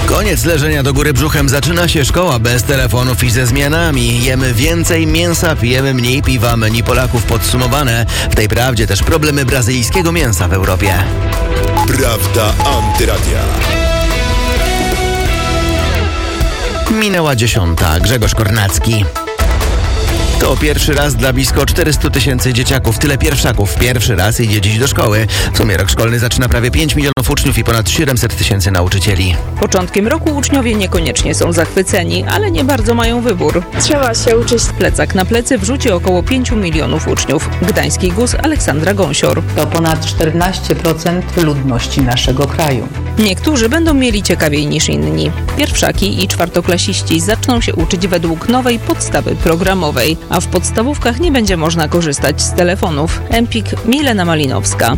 Koniec leżenia do góry brzuchem, zaczyna się szkoła bez telefonów i ze zmianami. Jemy więcej mięsa, pijemy mniej piwa, menu Polaków podsumowane. W tej prawdzie też problemy brazylijskiego mięsa w Europie. Prawda Antyradia. Minęła 10. Grzegorz Kornacki. To pierwszy raz dla blisko 400 tysięcy dzieciaków, tyle pierwszaków. Pierwszy raz idzie dziś do szkoły. W sumie rok szkolny zaczyna prawie 5 milionów uczniów i ponad 700 tysięcy nauczycieli. Początkiem roku uczniowie niekoniecznie są zachwyceni, ale nie bardzo mają wybór. Trzeba się uczyć. Plecak na plecy wrzuci około 5 milionów uczniów. Gdański GUS Aleksandra Gąsior. To ponad 14% ludności naszego kraju. Niektórzy będą mieli ciekawiej niż inni. Pierwszaki i czwartoklasiści zaczną się uczyć według nowej podstawy programowej, a w podstawówkach nie będzie można korzystać z telefonów. Empik Milena Malinowska.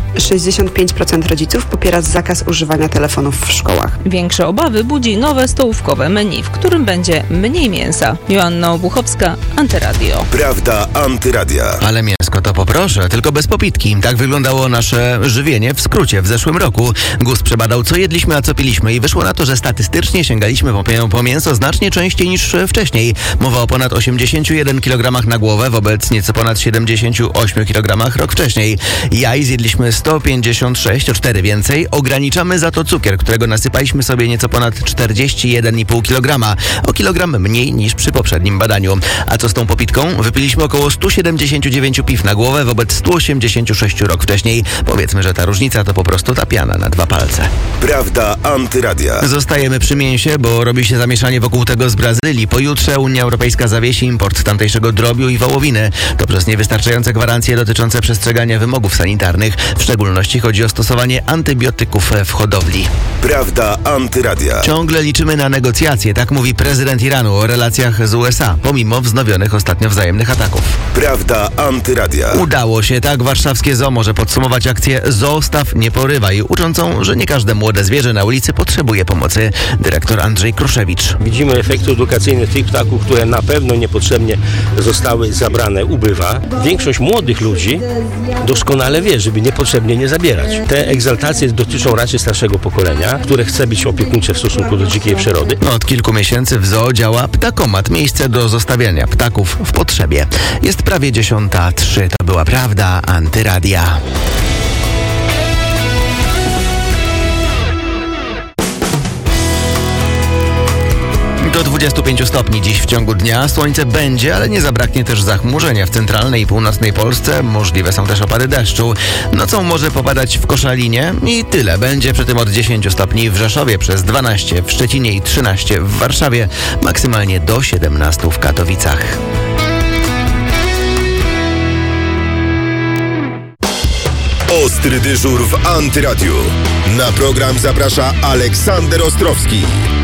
65% rodziców popiera zakaz używania telefonów w szkołach. Większe obawy budzi nowe stołówkowe menu, w którym będzie mniej mięsa. Joanna Obuchowska, Antyradio. Prawda Antyradia. Ale mięsko to poproszę, tylko bez popitki. Tak wyglądało nasze żywienie w skrócie w zeszłym roku. GUS przebadał, co jedliśmy, a co piliśmy i wyszło na to, że statystycznie sięgaliśmy po mięso znacznie częściej niż wcześniej. Mowa o ponad 81 kg na głowę wobec nieco ponad 78 kg rok wcześniej. Jaj zjedliśmy 156, o 4 więcej. Ograniczamy za to cukier, którego nasypaliśmy sobie nieco ponad 41,5 kg. O kilogram mniej niż przy poprzednim badaniu. A co z tą popitką? Wypiliśmy około 179 piw na głowę wobec 186 rok wcześniej. Powiedzmy, że ta różnica to po prostu ta piana na 2 palce. Prawda Antyradia. Zostajemy przy mięsie, bo robi się zamieszanie wokół tego z Brazylii. Pojutrze Unia Europejska zawiesi import tamtejszego drobiu i wołowiny. To przez niewystarczające gwarancje dotyczące przestrzegania wymogów sanitarnych. W szczególności chodzi o stosowanie antybiotyków w hodowli. Prawda Antyradia. Ciągle liczymy na negocjacje, tak mówi prezydent Iranu o relacjach z USA, pomimo wznowionych ostatnio wzajemnych ataków. Prawda Antyradia. Udało się, tak warszawskie zoo może podsumować akcję Zostaw, nie porywaj, uczącą, że nie każde młode zwierzę na ulicy potrzebuje pomocy. Dyrektor Andrzej Kruszewicz. Widzimy efekty edukacyjne tych ptaków, które na pewno niepotrzebnie zostały zabrane, ubywa. Większość młodych ludzi doskonale wie, żeby niepotrzebnie nie zabierać. Te egzaltacje dotyczą raczej starszego pokolenia, które chce być opiekuńcze w stosunku do dzikiej przyrody. Od kilku miesięcy w zoo działa Ptakomat, miejsce do zostawiania ptaków w potrzebie. Jest prawie 10:03. To była Prawda Antyradia. Do 25 stopni dziś w ciągu dnia. Słońce będzie, ale nie zabraknie też zachmurzenia w centralnej i północnej Polsce. Możliwe są też opady deszczu. Nocą może popadać w Koszalinie i tyle. Będzie przy tym od 10 stopni w Rzeszowie, przez 12 w Szczecinie i 13 w Warszawie, maksymalnie do 17 w Katowicach. Ostry dyżur w Antyradiu. Na program zaprasza Aleksander Ostrowski.